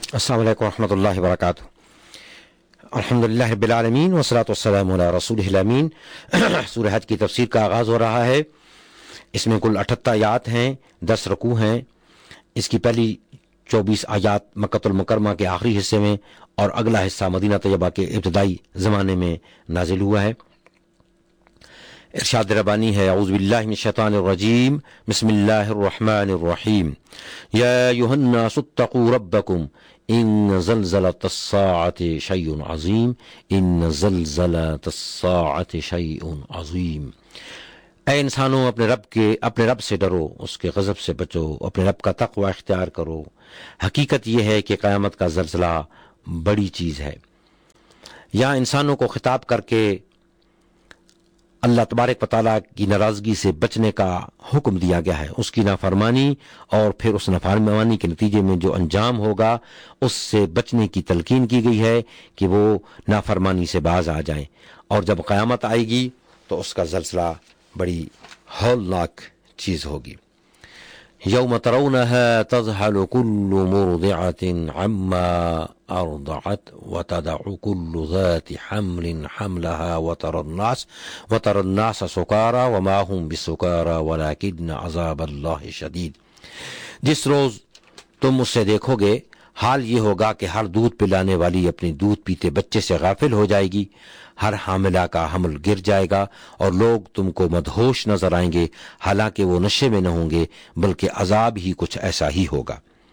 السلام علیکم ورحمۃ اللہ وبرکاتہ۔ الحمدللہ رب العالمین والصلاۃ والسلام علی رسولہ الامین۔ سورہ حج کی تفسیر کا آغاز ہو رہا ہے۔ اس میں کل 78 آیات ہیں، 10 رکوع ہیں۔ اس کی پہلی 24 آیات مکۃ المکرمہ کے آخری حصے میں اور اگلا حصہ مدینہ طیبہ کے ابتدائی زمانے میں نازل ہوا ہے۔ ارشاد ربانی ہے، اعوذ باللہ من الشیطان الرجیم، بسم اللہ الرحمن الرحیم، یا ایھا الناس اتقوا ربکم ان زلزلۃ الساعۃ شیء عظیم، ان زلزلۃ الساعۃ شیء عظیم۔ اے انسانوں، اپنے رب سے ڈرو، اس کے غضب سے بچو، اپنے رب کا تقوی اختیار کرو۔ حقیقت یہ ہے کہ قیامت کا زلزلہ بڑی چیز ہے۔ یہاں انسانوں کو خطاب کر کے اللہ تبارک و تعالیٰ کی ناراضگی سے بچنے کا حکم دیا گیا ہے، اس کی نافرمانی اور پھر اس نافرمانی کے نتیجے میں جو انجام ہوگا اس سے بچنے کی تلقین کی گئی ہے کہ وہ نافرمانی سے باز آ جائیں، اور جب قیامت آئے گی تو اس کا زلزلہ بڑی ہولناک چیز ہوگی۔ یوم ترونها تذهل كل مرضعة عما أرضعت وتضع كل ذات حمل حملها وترى الناس سكارى وما هم بسكارى ولكن عذاب الله شديد۔ جس روز تم اسے دیکھو گے، حال یہ ہوگا کہ ہر دودھ پلانے والی اپنی دودھ پیتے بچے سے غافل ہو جائے گی، ہر حاملہ کا حمل گر جائے گا، اور لوگ تم کو مدہوش نظر آئیں گے، حالانکہ وہ نشے میں نہ ہوں گے، بلکہ عذاب ہی کچھ ایسا ہی ہوگا۔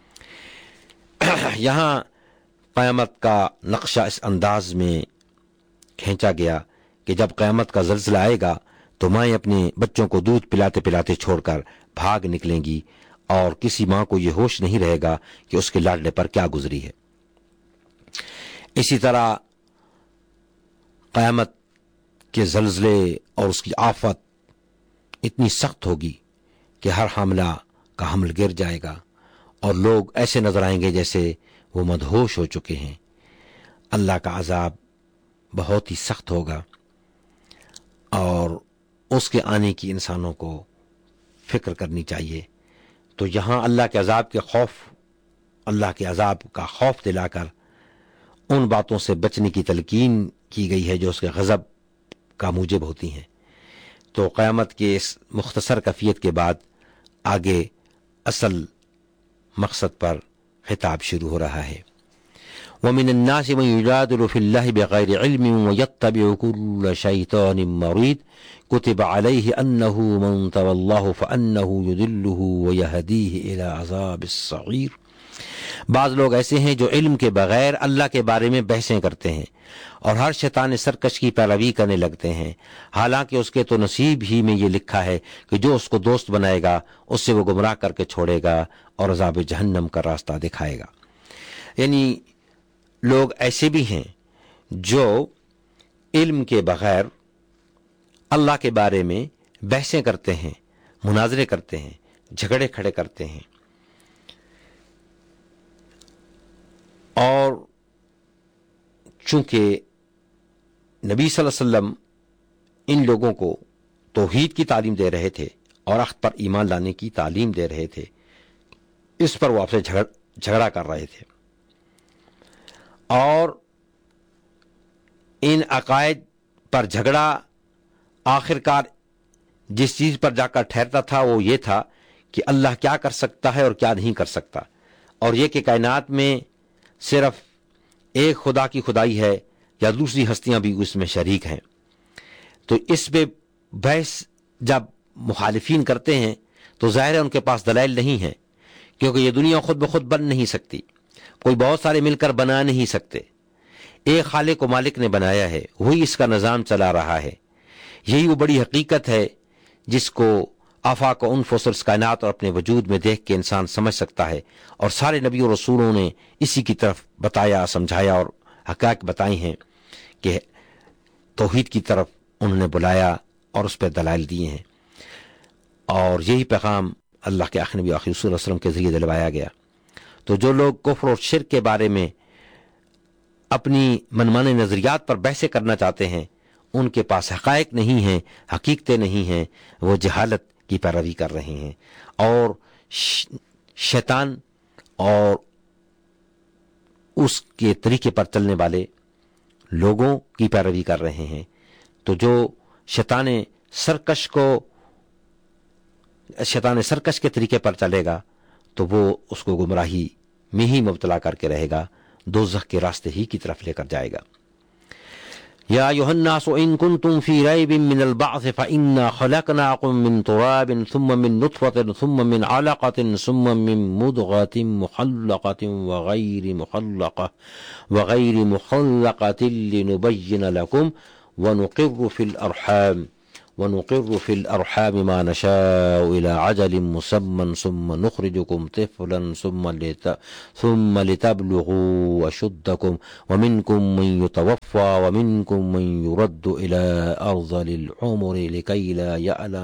یہاں قیامت کا نقشہ اس انداز میں کھینچا گیا کہ جب قیامت کا زلزلہ آئے گا تو مائیں اپنے بچوں کو دودھ پلاتے پلاتے چھوڑ کر بھاگ نکلیں گی، اور کسی ماں کو یہ ہوش نہیں رہے گا کہ اس کے لاڈلے پر کیا گزری ہے۔ اسی طرح قیامت کے زلزلے اور اس کی آفت اتنی سخت ہوگی کہ ہر حاملہ کا حمل گر جائے گا، اور لوگ ایسے نظر آئیں گے جیسے وہ مدہوش ہو چکے ہیں۔ اللہ کا عذاب بہت ہی سخت ہوگا، اور اس کے آنے کی انسانوں کو فکر کرنی چاہیے۔ تو یہاں اللہ کے عذاب کا خوف دلا کر ان باتوں سے بچنے کی تلقین کی گئی ہے جو اس کے غضب کا موجب ہوتی ہیں۔ تو قیامت کے اس مختصر کیفیت کے بعد آگے اصل مقصد پر خطاب شروع ہو رہا ہے۔ وَمِنَ النَّاسِ مَن يُجَادِلُ فِي اللَّهِ بِغَيْرِ عِلْمٍ وَيَتَّبِعُ كُلَّ شَيْطَانٍ مَّرِيدٍ كُتِبَ عَلَيْهِ أَنَّهُ مَن تَوَلَّاهُ فَأَنَّهُ يُضِلُّهُ وَيَهْدِيهِ إِلَى عَذَابِ السَّعِيرِ۔ بعض لوگ ایسے ہیں جو علم کے بغیر اللہ کے بارے میں بحثیں کرتے ہیں اور ہر شیطان سرکش کی پیروی کرنے لگتے ہیں، حالانکہ اس کے تو نصیب ہی میں یہ لکھا ہے کہ جو اس کو دوست بنائے گا اس سے وہ گمراہ کر کے چھوڑے گا اور عذاب جہنم کا راستہ دکھائے گا۔ یعنی لوگ ایسے بھی ہیں جو علم کے بغیر اللہ کے بارے میں بحثیں کرتے ہیں، مناظرے کرتے ہیں، جھگڑے کھڑے کرتے ہیں، اور چونکہ نبی صلی اللہ علیہ وسلم ان لوگوں کو توحید کی تعلیم دے رہے تھے اور اخت پر ایمان لانے کی تعلیم دے رہے تھے، اس پر وہ آپ سے جھگڑا کر رہے تھے، اور ان عقائد پر جھگڑا آخرکار جس چیز پر جا کر ٹھہرتا تھا وہ یہ تھا کہ اللہ کیا کر سکتا ہے اور کیا نہیں کر سکتا، اور یہ کہ کائنات میں صرف ایک خدا کی خدائی ہے یا دوسری ہستیاں بھی اس میں شریک ہیں۔ تو اس پہ بحث جب مخالفین کرتے ہیں تو ظاہر ہے ان کے پاس دلائل نہیں ہیں، کیونکہ یہ دنیا خود بخود بن نہیں سکتی، کوئی بہت سارے مل کر بنا نہیں سکتے، ایک خالق و مالک نے بنایا ہے، وہی اس کا نظام چلا رہا ہے۔ یہی وہ بڑی حقیقت ہے جس کو آفاق و انفس اور کائنات اور اپنے وجود میں دیکھ کے انسان سمجھ سکتا ہے، اور سارے نبی اور رسولوں نے اسی کی طرف بتایا، سمجھایا اور حقائق بتائی ہیں کہ توحید کی طرف انہوں نے بلایا اور اس پہ دلائل دیے ہیں، اور یہی پیغام اللہ کے آخری نبی آخری رسول صلی اللہ علیہ وسلم کے ذریعے دلوایا گیا۔ تو جو لوگ کفر اور شرک کے بارے میں اپنی منمانے نظریات پر بحثیں کرنا چاہتے ہیں، ان کے پاس حقائق نہیں ہیں، حقیقتیں نہیں ہیں، وہ جہالت کی پیروی کر رہے ہیں، اور شیطان اور اس کے طریقے پر چلنے والے لوگوں کی پیروی کر رہے ہیں، تو جو شیطان سرکش کے طریقے پر چلے گا تو وہ اس کو گمراہی میں ہی مبتلا کر کے رہے گا، دوزخ کے راستے ہی کی طرف لے کر جائے گا۔ یا ایھا الناس ان کنتم فی ریب من البعث فانا خلقناکم من تراب ثم من نطفة ثم من علقة ثم من مضغة مخلقة وغیر مخلقة لنبین لکم ونقر في الأرحام ما نشاء إلى عجل مسمى ثم نخرجكم طفلا ثم لتبلغوا أشدكم ومنكم من يتوفى ومنكم من يرد إلى أرذل العمر لكي لا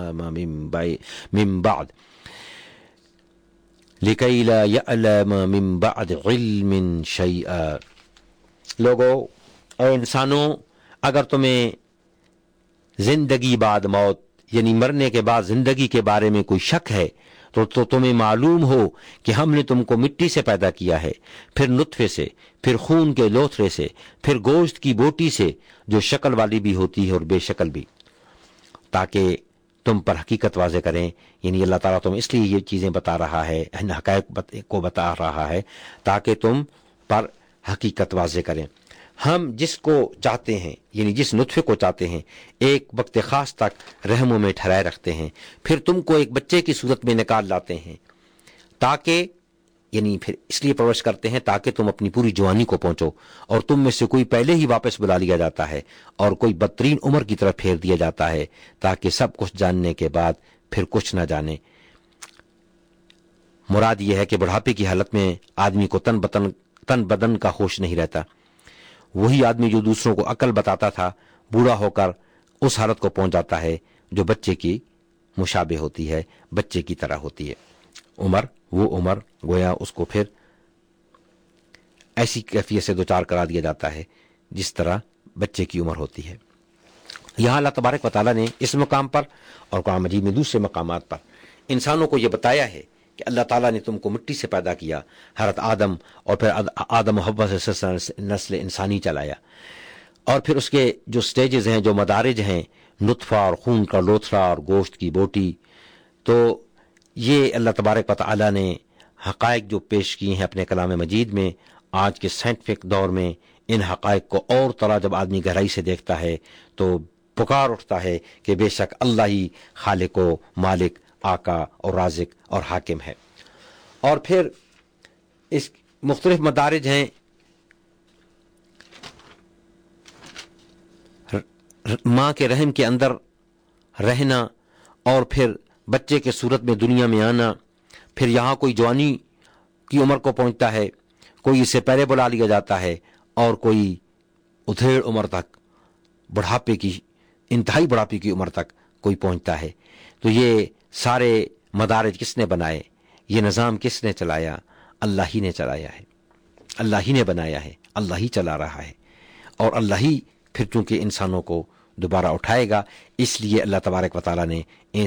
يعلم من بعد علم شيئا۔ لوگو اے انسانوں، اگر تمہیں زندگی بعد موت یعنی مرنے کے بعد زندگی کے بارے میں کوئی شک ہے تو تمہیں معلوم ہو کہ ہم نے تم کو مٹی سے پیدا کیا ہے، پھر نطفے سے، پھر خون کے لوتھڑے سے، پھر گوشت کی بوٹی سے جو شکل والی بھی ہوتی ہے اور بے شکل بھی، تاکہ تم پر حقیقت واضح کریں۔ یعنی اللہ تعالیٰ تم اس لیے یہ چیزیں بتا رہا ہے، حقائق کو بتا رہا ہے تاکہ تم پر حقیقت واضح کریں۔ ہم جس کو چاہتے ہیں یعنی جس نطفے کو چاہتے ہیں ایک وقت خاص تک رحموں میں ٹھہرائے رکھتے ہیں، پھر تم کو ایک بچے کی صورت میں نکال لاتے ہیں، تاکہ یعنی پھر اس لیے پرورش کرتے ہیں تاکہ تم اپنی پوری جوانی کو پہنچو، اور تم میں سے کوئی پہلے ہی واپس بلا لیا جاتا ہے اور کوئی بدترین عمر کی طرف پھیر دیا جاتا ہے، تاکہ سب کچھ جاننے کے بعد پھر کچھ نہ جانے۔ مراد یہ ہے کہ بڑھاپے کی حالت میں آدمی کو تن بدن کا ہوش نہیں رہتا۔ وہی آدمی جو دوسروں کو عقل بتاتا تھا بوڑھا ہو کر اس حالت کو پہنچ جاتا ہے جو بچے کی مشابہ ہوتی ہے، بچے کی طرح ہوتی ہے۔ وہ عمر گویا اس کو پھر ایسی کیفیت سے دوچار کرا دیا جاتا ہے جس طرح بچے کی عمر ہوتی ہے۔ یہاں اللہ تبارک و تعالیٰ نے اس مقام پر اور قرآن مجید میں دوسرے مقامات پر انسانوں کو یہ بتایا ہے کہ اللہ تعالیٰ نے تم کو مٹی سے پیدا کیا، حضرت آدم اور پھر آدم و حوا سے نسل انسانی چلایا، اور پھر اس کے جو سٹیجز ہیں، جو مدارج ہیں، نطفہ اور خون کا لوتھڑا اور گوشت کی بوٹی، تو یہ اللہ تبارک و تعالیٰ نے حقائق جو پیش کی ہیں اپنے کلام مجید میں، آج کے سائنٹیفک دور میں ان حقائق کو اور طرح جب آدمی گہرائی سے دیکھتا ہے تو پکار اٹھتا ہے کہ بے شک اللہ ہی خالق و مالک، آقا اور رازق اور حاکم ہے۔ اور پھر اس مختلف مدارج ہیں، ماں کے رحم کے اندر رہنا اور پھر بچے کے صورت میں دنیا میں آنا، پھر یہاں کوئی جوانی کی عمر کو پہنچتا ہے، کوئی اسے پہلے بلا لیا جاتا ہے، اور کوئی ادھیڑ عمر تک، بڑھاپے کی انتہائی بڑھاپے کی عمر تک کوئی پہنچتا ہے۔ تو یہ سارے مدارج کس نے بنائے؟ یہ نظام کس نے چلایا؟ اللہ ہی نے چلایا ہے، اللہ ہی نے بنایا ہے، اللہ ہی چلا رہا ہے، اور اللہ ہی پھر چونکہ انسانوں کو دوبارہ اٹھائے گا، اس لیے اللہ تبارک و تعالیٰ نے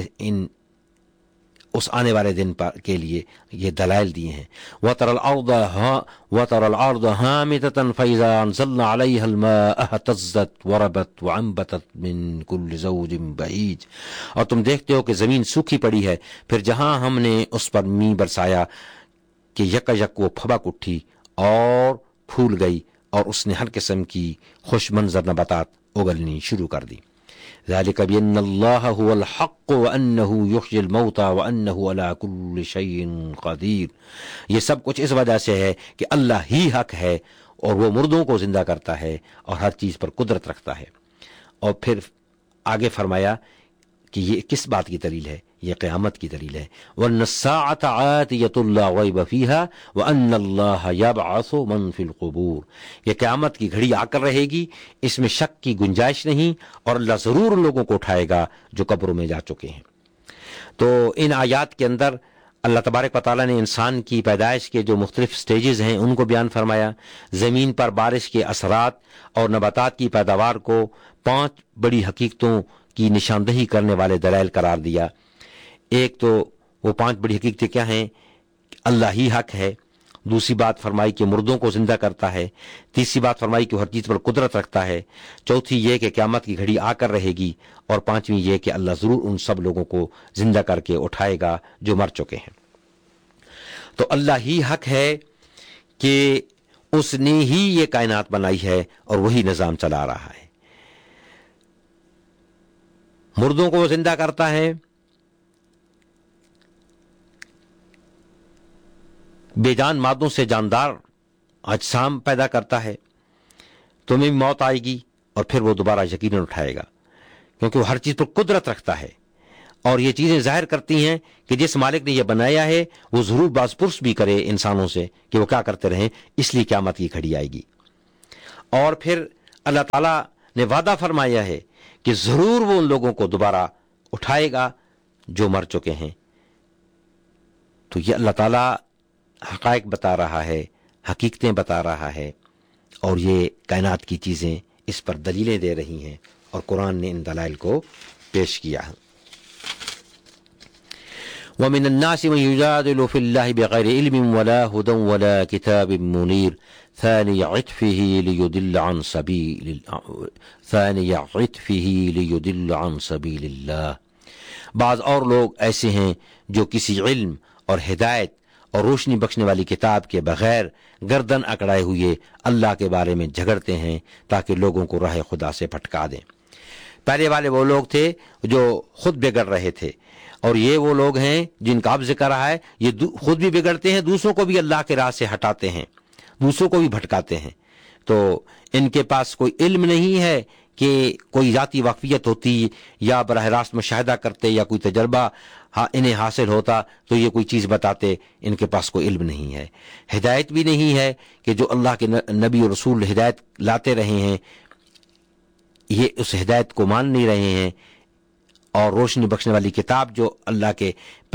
اس آنے والے دن پر کے لیے یہ دلائل دیے ہیں۔ وَتَرَى الْأَرْضَ هَامِدَةً فَإِذَا أَنزَلْنَا عَلَيْهَا الْمَاءَ اهْتَزَّتْ وَرَبَتْ وَأَنبَتَتْ مِنْ كُلِّ زَوْجٍ بَهِيجٍ، اور تم دیکھتے ہو کہ زمین سوکھی پڑی ہے، پھر جہاں ہم نے اس پر می برسایا کہ یک وہ پھبک اٹھی اور پھول گئی، اور اس نے ہر قسم کی خوش منظر نباتات اگلنی شروع کر دی۔ ذلك بأن الله هو الحق وأنه يحيي الموتى وأنه على كل شيء قدير، یہ سب کچھ اس وجہ سے ہے کہ اللہ ہی حق ہے اور وہ مردوں کو زندہ کرتا ہے اور ہر چیز پر قدرت رکھتا ہے۔ اور پھر آگے فرمایا کہ یہ کس بات کی دلیل ہے؟ یہ قیامت کی دلیل ہے۔ وَأَنَّ السَّاعَةَ آتِيَةٌ لَا رَيْبَ فِيهَا وَأَنَّ اللَّهَ يَبْعَثُ مَن فِي الْقُبُورِ، یہ قیامت کی گھڑی آ کر رہے گی، اس میں شک کی گنجائش نہیں، اور اللہ ضرور ان لوگوں کو اٹھائے گا جو قبروں میں جا چکے ہیں۔ تو ان آیات کے اندر اللہ تبارک و تعالیٰ نے انسان کی پیدائش کے جو مختلف سٹیجز ہیں ان کو بیان فرمایا، زمین پر بارش کے اثرات اور نباتات کی پیداوار کو 5 بڑی حقیقتوں کی نشاندہی کرنے والے دلائل قرار دیا۔ ایک تو وہ 5 بڑی حقیقتیں کیا ہیں؟ اللہ ہی حق ہے، دوسری بات فرمائی کہ مردوں کو زندہ کرتا ہے، تیسری بات فرمائی کہ ہر چیز پر قدرت رکھتا ہے، چوتھی یہ کہ قیامت کی گھڑی آ کر رہے گی، اور پانچویں یہ کہ اللہ ضرور ان سب لوگوں کو زندہ کر کے اٹھائے گا جو مر چکے ہیں۔ تو اللہ ہی حق ہے کہ اس نے ہی یہ کائنات بنائی ہے اور وہی نظام چلا رہا ہے۔ مردوں کو وہ زندہ کرتا ہے، بے جان مادوں سے جاندار اجسام پیدا کرتا ہے، تمہیں بھی موت آئے گی اور پھر وہ دوبارہ یقیناً اٹھائے گا، کیونکہ وہ ہر چیز پر قدرت رکھتا ہے، اور یہ چیزیں ظاہر کرتی ہیں کہ جس مالک نے یہ بنایا ہے وہ ضرور باز پرس بھی کرے انسانوں سے کہ وہ کیا کرتے رہیں، اس لیے قیامت کی گھڑی آئے گی۔ اور پھر اللہ تعالیٰ نے وعدہ فرمایا ہے کہ ضرور وہ ان لوگوں کو دوبارہ اٹھائے گا جو مر چکے ہیں۔ تو یہ اللہ تعالیٰ حقائق بتا رہا ہے، حقیقتیں بتا رہا ہے، اور یہ کائنات کی چیزیں اس پر دلیلیں دے رہی ہیں، اور قرآن نے ان دلائل کو پیش کیا ہے۔ وَمِنَ النَّاسِ مَن يُجَادِلُ فِي اللَّهِ بِغَيْرِ عِلْمٍ وَلَا هُدًى وَلَا كِتَابٍ مُنِيرٍ ثَانِيَ عِطْفِهِ لِيُضِلَّ عَنْ سَبِيلِ اللَّهِ۔ بعض اور لوگ ایسے ہیں جو کسی علم اور ہدایت اور روشنی بخشنے والی کتاب کے بغیر گردن اکڑائے ہوئے اللہ کے بارے میں جھگڑتے ہیں تاکہ لوگوں کو راہ خدا سے بھٹکا دیں۔ پہلے والے وہ لوگ تھے جو خود بگڑ رہے تھے، اور یہ وہ لوگ ہیں جن کا اب ذکر رہا ہے، یہ خود بھی بگڑتے ہیں، دوسروں کو بھی اللہ کے راہ سے ہٹاتے ہیں، دوسروں کو بھی بھٹکاتے ہیں۔ تو ان کے پاس کوئی علم نہیں ہے کہ کوئی ذاتی واقفیت ہوتی یا براہ راست مشاہدہ کرتے یا کوئی تجربہ انہیں حاصل ہوتا تو یہ کوئی چیز بتاتے، ان کے پاس کوئی علم نہیں ہے۔ ہدایت بھی نہیں ہے کہ جو اللہ کے نبی اور رسول ہدایت لاتے رہے ہیں، یہ اس ہدایت کو مان نہیں رہے ہیں، اور روشنی بخشنے والی کتاب جو اللہ کے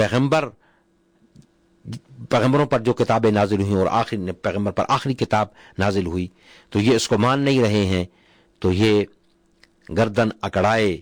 پیغمبروں پر جو کتابیں نازل ہوئیں اور آخری پیغمبر پر آخری کتاب نازل ہوئی، تو یہ اس کو مان نہیں رہے ہیں، تو یہ گردن اکڑائے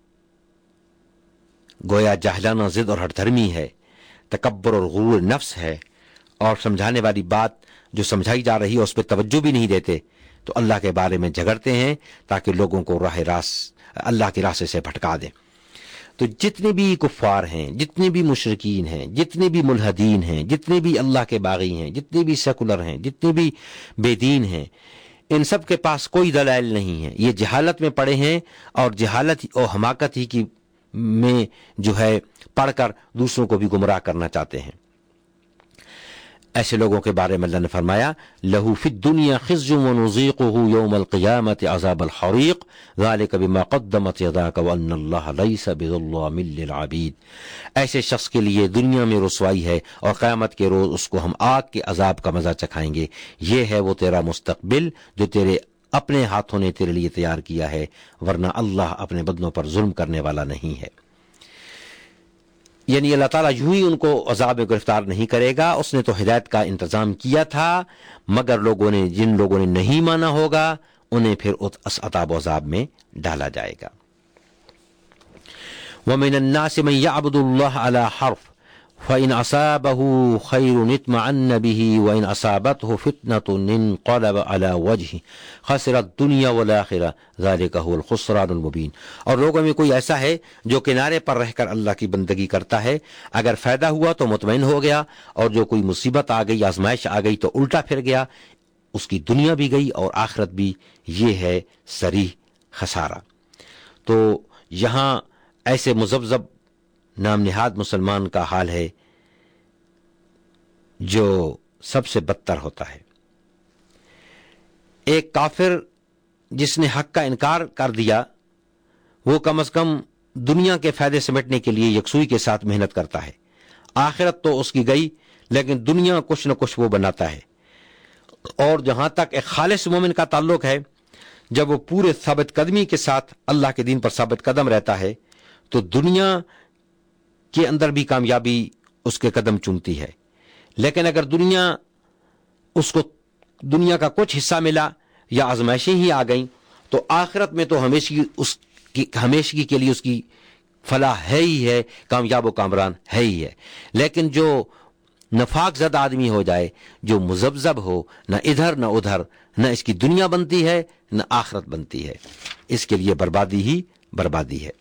گویا جاہلانہ ضد اور ہٹ دھرمی ہے، تکبر اور غرور نفس ہے، اور سمجھانے والی بات جو سمجھائی جا رہی ہے اس پہ توجہ بھی نہیں دیتے، تو اللہ کے بارے میں جھگڑتے ہیں تاکہ لوگوں کو اللہ کے راستے سے بھٹکا دیں۔ تو جتنے بھی کفار ہیں، جتنے بھی مشرکین ہیں، جتنے بھی ملحدین ہیں، جتنے بھی اللہ کے باغی ہیں، جتنے بھی سیکولر ہیں، جتنے بھی بے دین ہیں، ان سب کے پاس کوئی دلائل نہیں ہے، یہ جہالت میں پڑے ہیں، اور جہالت اور حماقت ہی کی میں جو ہے پڑھ کر دوسروں کو بھی گمراہ کرنا چاہتے ہیں۔ ایسے لوگوں کے بارے میں اللہ نے فرمایا لہو فی الدنیا خزی ونذیقہ یوم القیامۃ عذاب الحریق ذلک بما قدمت یداک وان اللہ لیس بظلام للعبید۔ ایسے شخص کے لیے دنیا میں رسوائی ہے، اور قیامت کے روز اس کو ہم آگ کے عذاب کا مزہ چکھائیں گے۔ یہ ہے وہ تیرا مستقبل جو تیرے اپنے ہاتھوں نے تیرے لیے تیار کیا ہے، ورنہ اللہ اپنے بندوں پر ظلم کرنے والا نہیں ہے۔ یعنی اللہ تعالیٰ یوں ہی ان کو عذاب میں گرفتار نہیں کرے گا، اس نے تو ہدایت کا انتظام کیا تھا، مگر جن لوگوں نے نہیں مانا ہوگا انہیں پھر اس عذاب و عذاب میں ڈالا جائے گا۔ وَمِنَ النَّاسِ مَن يَعْبُدُ اللَّهَ عَلَى حَرْفٍ فَإِنْ أَصَابَهُ خَيْرٌ اطْمَأَنَّ بِهِ وَإِنْ أَصَابَتْهُ فِتْنَةٌ انقلب عَلَى وَجْهِهِ خَسِرَ الدُّنْيَا وَالْآخِرَةَ ذَلِكَ هُوَ الْخُسْرَانُ الْمُبِينُ۔ اور لوگوں میں کوئی ایسا ہے جو کنارے پر رہ کر اللہ کی بندگی کرتا ہے، اگر فائدہ ہوا تو مطمئن ہو گیا، اور جو کوئی مصیبت آ گئی، آزمائش آ گئی تو الٹا پھر گیا، اس کی دنیا بھی گئی اور آخرت بھی۔ یہ ہے صریح خسارہ۔ تو یہاں ایسے مذبذب نام نہاد مسلمان کا حال ہے جو سب سے بدتر ہوتا ہے۔ ایک کافر جس نے حق کا انکار کر دیا، وہ کم از کم دنیا کے فائدے سمیٹنے کے لیے یکسوئی کے ساتھ محنت کرتا ہے، آخرت تو اس کی گئی، لیکن دنیا کچھ نہ کچھ وہ بناتا ہے۔ اور جہاں تک ایک خالص مومن کا تعلق ہے، جب وہ پورے ثابت قدمی کے ساتھ اللہ کے دین پر ثابت قدم رہتا ہے تو دنیا کے اندر بھی کامیابی اس کے قدم چومتی ہے، لیکن اگر اس کو دنیا کا کچھ حصہ ملا یا آزمائشیں ہی آ گئیں تو آخرت میں تو ہمیشگی کے لیے اس کی فلاح ہے ہی ہے، کامیاب و کامران ہے ہی ہے۔ لیکن جو نفاق زد آدمی ہو جائے جو مذبذب ہو، نہ ادھر نہ ادھر، نہ اس کی دنیا بنتی ہے نہ آخرت بنتی ہے، اس کے لیے بربادی ہی بربادی ہے۔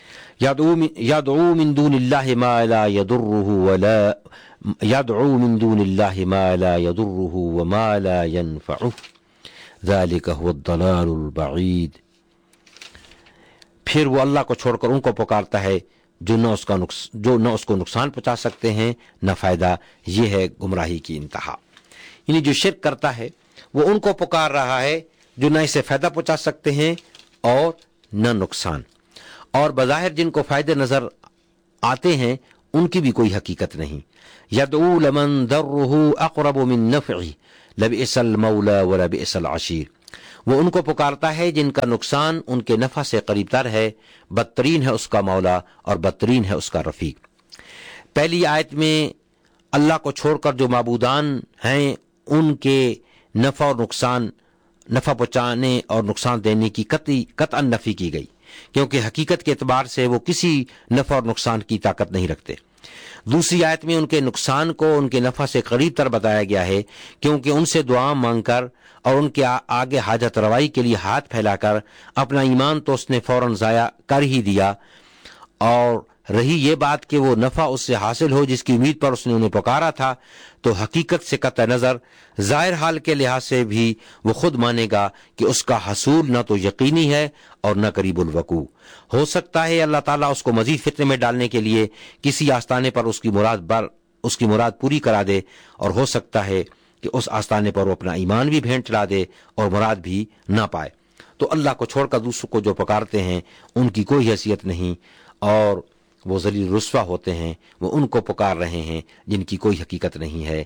یدعو من دون اللہ ما لا يضره ولا يدعو من دون اللہ ما لا يضره وما لا ينفعه ذلك هو الضلال البعید۔ پھر وہ اللہ کو چھوڑ کر ان کو پکارتا ہے جو نہ اس کو نقصان پہنچا سکتے ہیں نہ فائدہ۔ یہ ہے گمراہی کی انتہا۔ یعنی جو شرک کرتا ہے وہ ان کو پکار رہا ہے جو نہ اسے فائدہ پہنچا سکتے ہیں اور نہ نقصان، اور بظاہر جن کو فائدے نظر آتے ہیں ان کی بھی کوئی حقیقت نہیں۔ یدعو لمن ضرہ اقرب من نفعہ لبئس المولا ولبئس العشیر۔ وہ ان کو پکارتا ہے جن کا نقصان ان کے نفع سے قریب تر ہے، بدترین ہے اس کا مولا اور بدترین ہے اس کا رفیق۔ پہلی آیت میں اللہ کو چھوڑ کر جو معبودان ہیں ان کے نفع اور نقصان، نفع پہنچانے اور نقصان دینے کی قطعا نفی کی گئی، کیونکہ حقیقت کے اعتبار سے وہ کسی نفع اور نقصان کی طاقت نہیں رکھتے۔ دوسری آیت میں ان کے نقصان کو ان کے نفع سے قریب تر بتایا گیا ہے، کیونکہ ان سے دعا مانگ کر اور ان کے آگے حاجت روائی کے لیے ہاتھ پھیلا کر اپنا ایمان تو اس نے فوراً ضائع کر ہی دیا، اور رہی یہ بات کہ وہ نفع اس سے حاصل ہو جس کی امید پر اس نے انہیں پکارا تھا، تو حقیقت سے قطع نظر ظاہر حال کے لحاظ سے بھی وہ خود مانے گا کہ اس کا حصول نہ تو یقینی ہے اور نہ قریب الوقوع۔ ہو سکتا ہے اللہ تعالیٰ اس کو مزید فتنے میں ڈالنے کے لیے کسی آستانے پر اس کی مراد پوری کرا دے، اور ہو سکتا ہے کہ اس آستانے پر وہ اپنا ایمان بھی بھینٹ چلا دے اور مراد بھی نہ پائے۔ تو اللہ کو چھوڑ کر دوسروں کو جو پکارتے ہیں ان کی کوئی حیثیت نہیں، اور وہ ذلیل رسوا ہوتے ہیں، وہ ان کو پکار رہے ہیں جن کی کوئی حقیقت نہیں ہے۔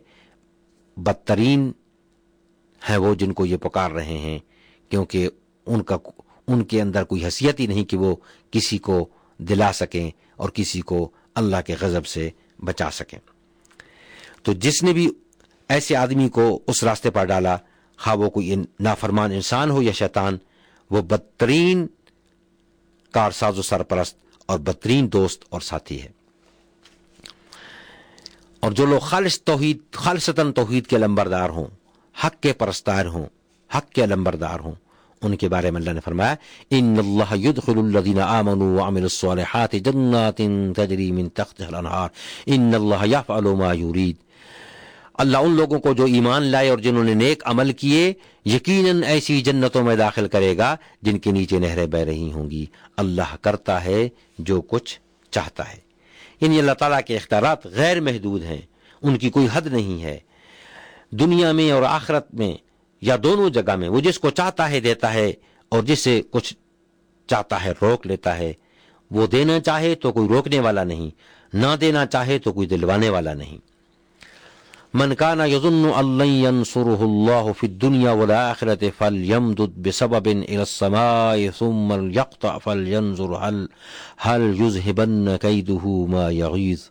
بدترین ہیں وہ جن کو یہ پکار رہے ہیں، کیونکہ ان کے اندر کوئی حیثیت ہی نہیں کہ وہ کسی کو دلا سکیں اور کسی کو اللہ کے غضب سے بچا سکیں۔ تو جس نے بھی ایسے آدمی کو اس راستے پر ڈالا، خواہ وہ کوئی نافرمان انسان ہو یا شیطان، وہ بدترین کارساز و سرپرست اور بدترین دوست اور ساتھی ہے۔ اور جو لوگ خالصتاً توحید کے لمبردار ہوں، حق کے پرستار ہوں، حق کے لمبردار ہوں، ان کے بارے میں اللہ نے فرمایا ان اللہ يدخل الذین آمنوا وعملوا الصالحات جنات تجری من تحتها الانہار ان اللہ یفعل ما یرید۔ اللہ ان لوگوں کو جو ایمان لائے اور جنہوں نے نیک عمل کیے یقیناً ایسی جنتوں میں داخل کرے گا جن کے نیچے نہریں بہ رہی ہوں گی۔ اللہ کرتا ہے جو کچھ چاہتا ہے۔ یعنی اللہ تعالیٰ کے اختیارات غیر محدود ہیں، ان کی کوئی حد نہیں ہے۔ دنیا میں اور آخرت میں یا دونوں جگہ میں وہ جس کو چاہتا ہے دیتا ہے، اور جس سے کچھ چاہتا ہے روک لیتا ہے۔ وہ دینا چاہے تو کوئی روکنے والا نہیں، نہ دینا چاہے تو کوئی دلوانے والا نہیں۔ من کان یظن ان لن ینصرہ اللہ فی الدنیا والآخرۃ فلیمدد بسبب الی السماء ثم لیقطع فلینظر هل یذہبن کیدہ ما یغیظ۔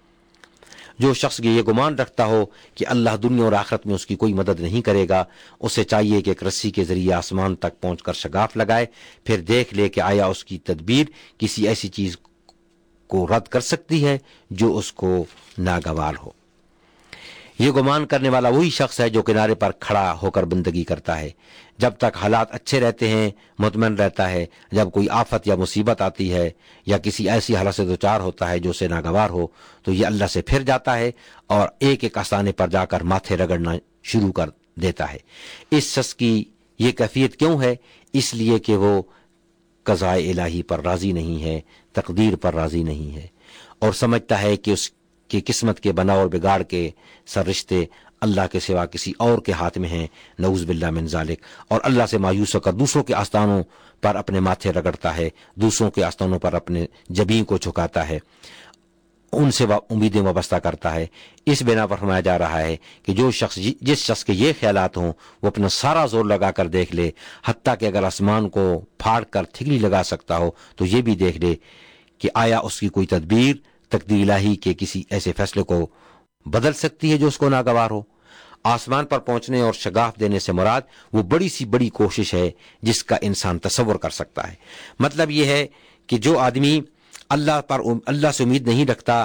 جو شخص یہ گمان رکھتا ہو کہ اللہ دنیا اور آخرت میں اس کی کوئی مدد نہیں کرے گا، اسے چاہیے کہ ایک رسی کے ذریعے آسمان تک پہنچ کر شگاف لگائے، پھر دیکھ لے کہ آیا اس کی تدبیر کسی ایسی چیز کو رد کر سکتی ہے جو اس کو ناگوار ہو۔ یہ گمان کرنے والا وہی شخص ہے جو کنارے پر کھڑا ہو کر بندگی کرتا ہے، جب تک حالات اچھے رہتے ہیں مطمئن رہتا ہے، جب کوئی آفت یا مصیبت آتی ہے یا کسی ایسی حالت سے دوچار ہوتا ہے جو اسے ناگوار ہو تو یہ اللہ سے پھر جاتا ہے اور ایک ایک آستانے پر جا کر ماتھے رگڑنا شروع کر دیتا ہے۔ اس شخص کی یہ کیفیت کیوں ہے؟ اس لیے کہ وہ قضاء الہی پر راضی نہیں ہے، تقدیر پر راضی نہیں ہے، اور سمجھتا ہے کہ اس کی قسمت کے بنا اور بگاڑ کے سر رشتے اللہ کے سوا کسی اور کے ہاتھ میں ہیں، نعوذ باللہ من ذالک، اور اللہ سے مایوس ہو کر دوسروں کے آستانوں پر اپنے ماتھے رگڑتا ہے، دوسروں کے آستانوں پر اپنے جبین کو جھکاتا ہے، ان سے امیدیں وابستہ کرتا ہے۔ اس بنا پر فرمایا جا رہا ہے کہ جس شخص کے یہ خیالات ہوں وہ اپنا سارا زور لگا کر دیکھ لے، حتیٰ کہ اگر آسمان کو پھاڑ کر ٹھگری لگا سکتا ہو تو یہ بھی دیکھ لے کہ آیا اس کی کوئی تدبیر تقدیر الہی کے کسی ایسے فیصلے کو بدل سکتی ہے جو اس کو ناگوار ہو۔ آسمان پر پہنچنے اور شگاف دینے سے مراد وہ بڑی سی بڑی کوشش ہے جس کا انسان تصور کر سکتا ہے۔ مطلب یہ ہے کہ جو آدمی اللہ سے امید نہیں رکھتا،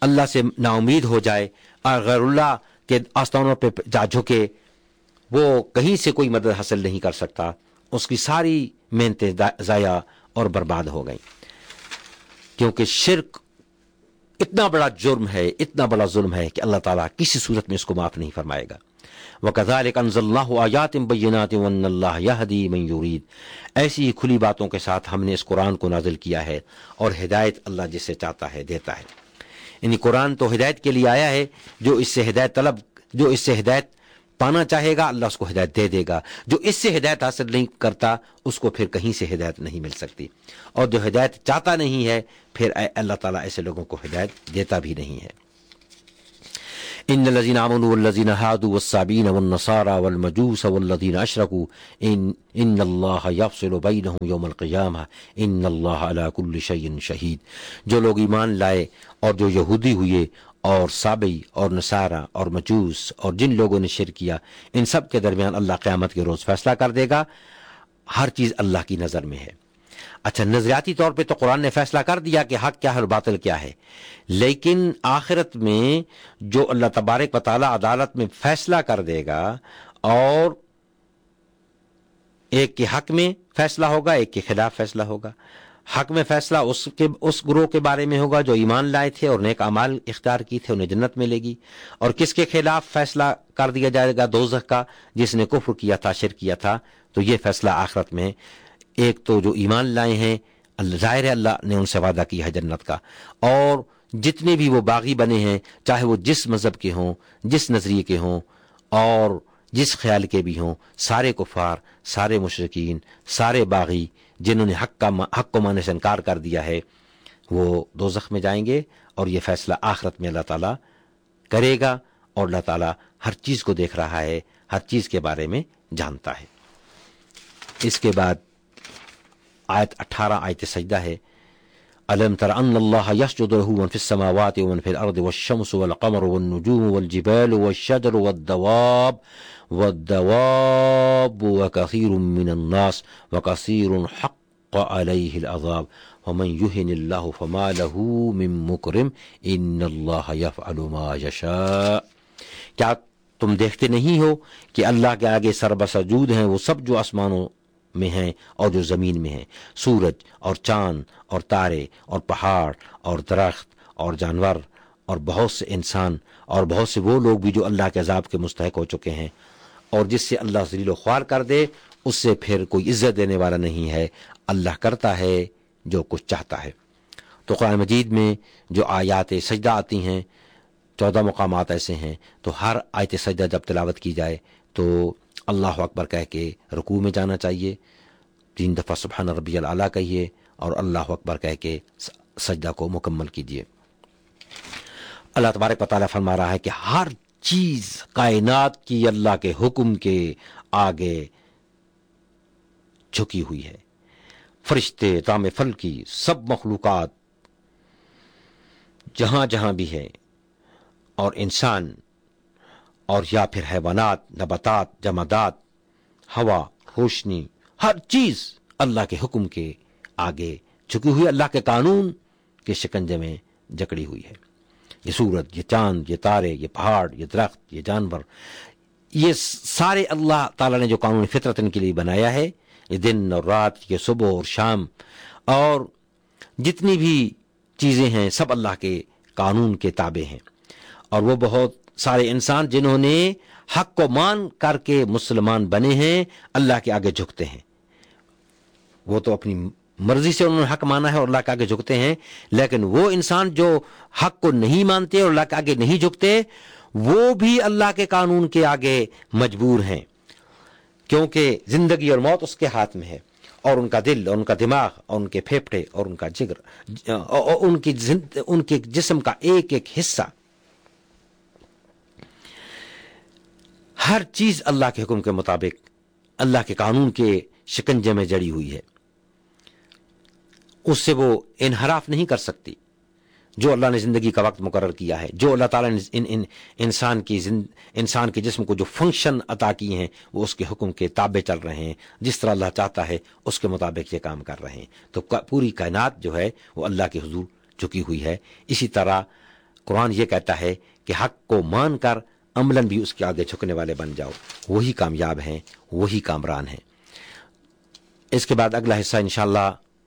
اللہ سے نا امید ہو جائے اور غیر اللہ کے آستانوں پہ جا جھکے، وہ کہیں سے کوئی مدد حاصل نہیں کر سکتا، اس کی ساری محنتیں ضائع اور برباد ہو گئیں، کیونکہ شرک اتنا بڑا جرم ہے، اتنا بڑا ظلم ہے کہ اللہ تعالیٰ کسی صورت میں اس کو معاف نہیں فرمائے گا۔ وَكَذَلِكَ أَنزَلْنَاهُ آيَاتٍ بَيِّنَاتٍ وَأَنَّ اللَّهَ يَهْدِي مَن يُرِيدُ، ایسی ہی کھلی باتوں کے ساتھ ہم نے اس قرآن کو نازل کیا ہے، اور ہدایت اللہ جسے چاہتا ہے دیتا ہے۔ یعنی قرآن تو ہدایت کے لیے آیا ہے، جو اس سے ہدایت پانا چاہے گا اللہ اس کو ہدایت دے دے گا، جو اس سے ہدایت حاصل نہیں کرتا اس کو پھر کہیں سے ہدایت نہیں مل سکتی، اور جو ہدایت چاہتا نہیں ہے پھر اللہ تعالیٰ ایسے لوگوں کو ہدایت دیتا بھی نہیں ہے۔ ان الذين آمنوا والذين هادوا والصابئين والنصارى والمجوس والذين اشركوا ان الله يفصل بينهم يوم القيامه ان الله على كل شيء شهيد، جو لوگ ایمان لائے اور جو یہودی ہوئے اور صابئی اور نصارہ اور مجوس اور جن لوگوں نے شرک کیا، ان سب کے درمیان اللہ قیامت کے روز فیصلہ کر دے گا۔ ہر چیز اللہ کی نظر میں ہے۔ اچھا، نظریاتی طور پہ تو قرآن نے فیصلہ کر دیا کہ حق کیا ہے اور باطل کیا ہے، لیکن آخرت میں جو اللہ تبارک و تعالیٰ عدالت میں فیصلہ کر دے گا، اور ایک کے حق میں فیصلہ ہوگا، ایک کے خلاف فیصلہ ہوگا۔ حق میں فیصلہ اس گروہ کے بارے میں ہوگا جو ایمان لائے تھے اور نیک اعمال اختیار کی تھے، انہیں جنت ملے گی، اور کس کے خلاف فیصلہ کر دیا جائے گا؟ دوزخ کا، جس نے کفر کیا تھا، شرک کیا تھا۔ تو یہ فیصلہ آخرت میں ایک تو جو ایمان لائے ہیں، ظاہر ہے اللہ نے ان سے وعدہ کیا ہے جنت کا، اور جتنے بھی وہ باغی بنے ہیں، چاہے وہ جس مذہب کے ہوں، جس نظریے کے ہوں اور جس خیال کے بھی ہوں، سارے کفار، سارے مشرکین، سارے باغی جنہوں نے حق کو ماننے سے انکار کر دیا ہے، وہ دوزخ میں جائیں گے، اور یہ فیصلہ آخرت میں اللہ تعالیٰ کرے گا، اور اللہ تعالیٰ ہر چیز کو دیکھ رہا ہے، ہر چیز کے بارے میں جانتا ہے۔ اس کے بعد آیت 18 آیت سجدہ ہے۔ أَلَمْ تَرَ أَنَّ اللَّهَ يَسْجُدُ لَهُ مَن فِي السَّمَاوَاتِ وَمَن فِي الْأَرْضِ وَالشَّمْسُ وَالْقَمَرُ وَالنُّجُومُ وَالْجِبَالُ وَالشَّجَرُ وَالدَّوَابُ وَكَثِيرٌ مِّنَ النَّاسِ وَكَثِيرٌ حَقَّ عَلَيْهِ الْعَذَابُ وَمَن يُهِنِ اللَّهُ فَمَا لَهُ مِن مُّكْرِمٍ إِنَّ اللَّهَ يَفْعَلُ مَا يَشَاءُ۔ کیا تم دیکھتے نہیں ہو کہ اللہ کے آگے سربسجود ہیں وہ سب جو آسمانوں میں ہیں اور جو زمین میں ہیں، سورج اور چاند اور تارے اور پہاڑ اور درخت اور جانور اور بہت سے انسان اور بہت سے وہ لوگ بھی جو اللہ کے عذاب کے مستحق ہو چکے ہیں، اور جس سے اللہ ذلیل و خوار کر دے اس سے پھر کوئی عزت دینے والا نہیں ہے۔ اللہ کرتا ہے جو کچھ چاہتا ہے۔ تو قرآن مجید میں جو آیات سجدہ آتی ہیں، 14 مقامات ایسے ہیں، تو ہر آیت سجدہ جب تلاوت کی جائے تو اللہ اکبر کہہ کے رکوع میں جانا چاہیے، 3 دفعہ سبحان ربی الاعلیٰ کہیے، اور اللہ اکبر کہہ کے سجدہ کو مکمل کیجیے۔ اللہ تبارک و تعالیٰ فرما رہا ہے کہ ہر چیز کائنات کی اللہ کے حکم کے آگے جھکی ہوئی ہے۔ فرشتے، طعام فلکی، سب مخلوقات جہاں جہاں بھی ہے، اور انسان، اور یا پھر حیوانات، نباتات، جمادات، ہوا، روشنی، ہر چیز اللہ کے حکم کے آگے جھکی ہوئی، اللہ کے قانون کے شکنجے میں جکڑی ہوئی ہے۔ یہ سورج، یہ چاند، یہ تارے، یہ پہاڑ، یہ درخت، یہ جانور، یہ سارے اللہ تعالیٰ نے جو قانون فطرت ان کے لیے بنایا ہے، یہ دن اور رات، یہ صبح اور شام، اور جتنی بھی چیزیں ہیں سب اللہ کے قانون کے تابع ہیں۔ اور وہ بہت سارے انسان جنہوں نے حق کو مان کر کے مسلمان بنے ہیں، اللہ کے آگے جھکتے ہیں۔ وہ تو اپنی مرضی سے انہوں نے حق مانا ہے اور اللہ کے آگے جھکتے ہیں، لیکن وہ انسان جو حق کو نہیں مانتے اور اللہ کے آگے نہیں جھکتے، وہ بھی اللہ کے قانون کے آگے مجبور ہیں، کیونکہ زندگی اور موت اس کے ہاتھ میں ہے، اور ان کا دل اور ان کا دماغ اور ان کے پھیپھڑے اور ان کا جگر اور ان کے جسم کا ایک ایک حصہ، ہر چیز اللہ کے حکم کے مطابق اللہ کے قانون کے شکنجے میں جڑی ہوئی ہے۔ اس سے وہ انحراف نہیں کر سکتی۔ جو اللہ نے زندگی کا وقت مقرر کیا ہے، جو اللہ تعالیٰ نے انسان کے جسم کو جو فنکشن عطا کی ہیں، وہ اس کے حکم کے تابع چل رہے ہیں، جس طرح اللہ چاہتا ہے اس کے مطابق یہ کام کر رہے ہیں۔ تو پوری کائنات جو ہے وہ اللہ کے حضور جھکی ہوئی ہے۔ اسی طرح قرآن یہ کہتا ہے کہ حق کو مان کر عملاً بھی اس کے آگے جھکنے والے بن جاؤ، وہی کامیاب ہیں، وہی کامران ہیں۔ اس کے بعد اگلا حصہ انشاءاللہ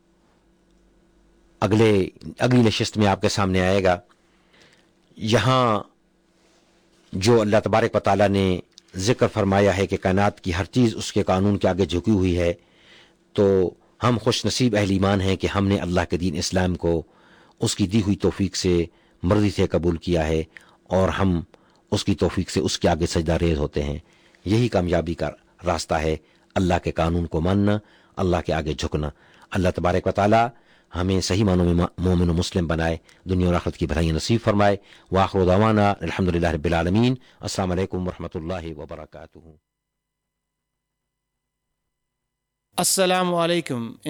اگلی نشست میں آپ کے سامنے آئے گا۔ یہاں جو اللہ تبارک و تعالیٰ نے ذکر فرمایا ہے کہ کائنات کی ہر چیز اس کے قانون کے آگے جھکی ہوئی ہے، تو ہم خوش نصیب اہل ایمان ہیں کہ ہم نے اللہ کے دین اسلام کو اس کی دی ہوئی توفیق سے مرضی سے قبول کیا ہے، اور ہم اس کی توفیق سے اس کے آگے سجدہ ریز ہوتے ہیں۔ یہی کامیابی کا راستہ ہے، اللہ کے قانون کو ماننا، اللہ کے آگے جھکنا۔ اللہ تبارک و تعالیٰ ہمیں صحیح معنوں میں مومن و مسلم بنائے، دنیا اور آخرت کی بھلائیاں نصیب فرمائے۔ وآخر دعوانا الحمدللہ رب العالمین۔ السلام علیکم ورحمۃ اللہ وبرکاتہ۔ السلام علیکم۔